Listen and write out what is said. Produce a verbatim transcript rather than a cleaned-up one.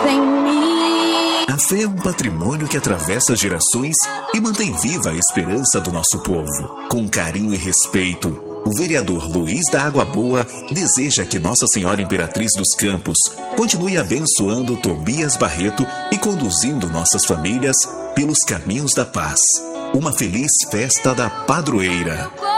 em mim. A fé é um patrimônio que atravessa gerações e mantém viva a esperança do nosso povo. Com carinho e respeito, o vereador Luiz da Água Boa deseja que Nossa Senhora Imperatriz dos Campos continue abençoando Tobias Barreto e conduzindo nossas famílias pelos caminhos da paz. Uma feliz festa da padroeira.